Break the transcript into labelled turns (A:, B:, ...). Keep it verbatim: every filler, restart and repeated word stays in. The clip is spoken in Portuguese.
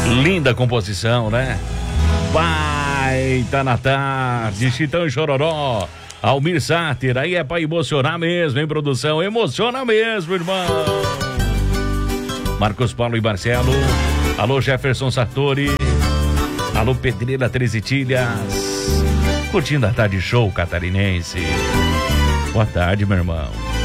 A: Linda composição, né? Vai, tá na tarde, Chitão e Chororó, Almir Sater, aí é pra emocionar mesmo, hein, produção? Emociona mesmo, irmão. Marcos Paulo e Marcelo, alô Jefferson Sartori, alô Pedreira treze Tilhas, curtindo a tarde show catarinense. Boa tarde, meu irmão.